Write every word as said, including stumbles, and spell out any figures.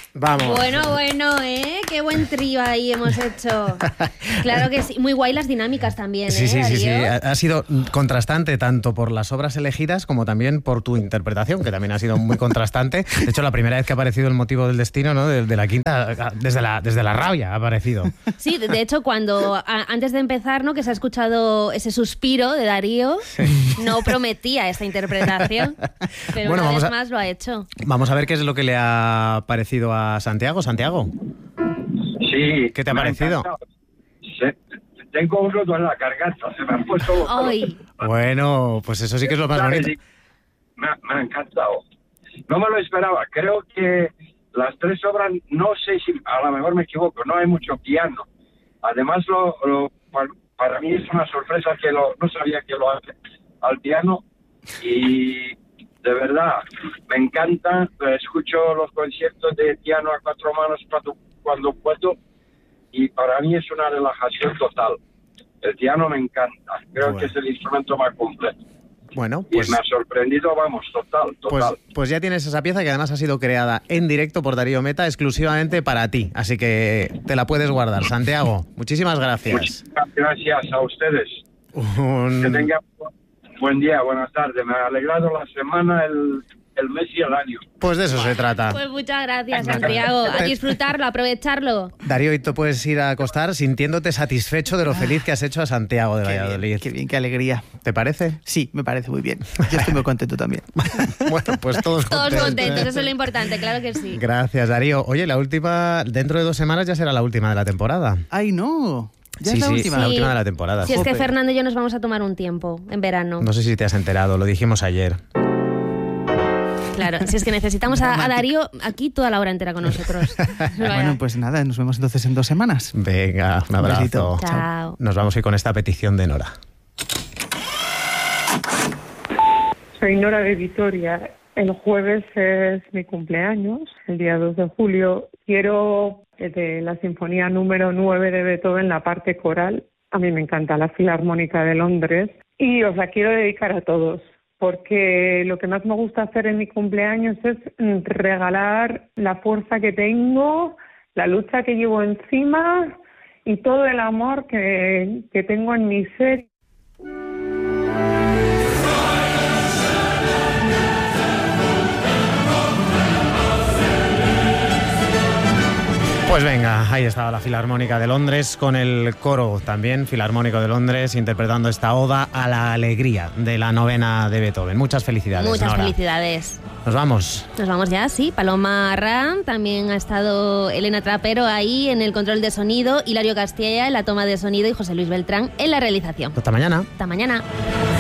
Vamos. Bueno, bueno, ¿eh? Qué buen trío ahí hemos hecho. Claro que sí. Muy guay las dinámicas también, Sí, ¿eh, sí, sí, sí. Darío? Ha, ha sido contrastante tanto por las obras elegidas como también por tu interpretación, que también ha sido muy contrastante. De hecho, la primera vez que ha aparecido El motivo del destino, ¿no? De, de la quinta, desde la, desde la rabia ha aparecido. Sí, de hecho, cuando a, antes de empezar, ¿no? Que se ha escuchado ese suspiro de Darío, sí. No prometía esta interpretación, pero bueno, una vamos vez a, más lo ha hecho. Vamos a ver qué es lo que le ha parecido a Santiago. Santiago. Sí. ¿Qué te ha parecido? Se, tengo un nudo en la garganta, se me ha puesto... Ay. Bueno, pues eso sí que es lo más bonito. Me ha, me ha encantado. No me lo esperaba. Creo que las tres obras, no sé si, a lo mejor me equivoco, no hay mucho piano. Además, lo, lo para, para mí es una sorpresa que lo, no sabía que lo hace al piano. Y de verdad, me encanta. Escucho los conciertos de piano a cuatro manos cuando, cuando puedo. Y para mí es una relajación total. El piano me encanta. Creo bueno. que es el instrumento más completo. Bueno, pues... Y me ha sorprendido, vamos, total, total. Pues, pues ya tienes esa pieza que además ha sido creada en directo por Darío Meta exclusivamente para ti. Así que te la puedes guardar. Santiago, muchísimas gracias. Muchísimas gracias a ustedes. Un... Que tengan buen día, buenas tardes. Me ha alegrado la semana, el... el mes y el año. Pues de eso se trata. Pues muchas gracias, Santiago. A disfrutarlo, a aprovecharlo. Darío, y tú puedes ir a acostar sintiéndote satisfecho de lo feliz que has hecho a Santiago de Valladolid. Qué bien, qué bien, qué alegría. ¿Te parece? Sí, me parece muy bien. Yo estoy muy contento también. Bueno, pues todos contentos. Todos contentos, eso es lo importante, claro que sí. Gracias, Darío. Oye, la última, dentro de dos semanas ya será la última de la temporada. ¡Ay, no! ¿Ya sí, es la sí, última? la Sí. última de la temporada. Si es que Jope. Fernando y yo nos vamos a tomar un tiempo en verano. No sé si te has enterado, lo dijimos ayer. Claro, si es que necesitamos a, a Darío aquí toda la hora entera con nosotros. Bueno, pues nada, nos vemos entonces en dos semanas. Venga, un abrazo. besito. Chao. Nos vamos a ir con esta petición de Nora. Soy Nora de Vitoria. El jueves es mi cumpleaños, el día dos de julio. Quiero eh, de la Sinfonía número nueve de Beethoven, la parte coral. A mí me encanta la Filarmónica de Londres y os la quiero dedicar a todos, porque lo que más me gusta hacer en mi cumpleaños es regalar la fuerza que tengo, la lucha que llevo encima y todo el amor que, que tengo en mi ser. Pues venga, ahí estaba la Filarmónica de Londres con el coro también Filarmónico de Londres interpretando esta oda a la alegría de la novena de Beethoven. Muchas felicidades, Muchas Nora. felicidades. Nos vamos. Nos vamos ya, sí. Paloma Ram, también ha estado Elena Trapero ahí en el control de sonido, Hilario Castilla en la toma de sonido y José Luis Beltrán en la realización. Hasta mañana. Hasta mañana.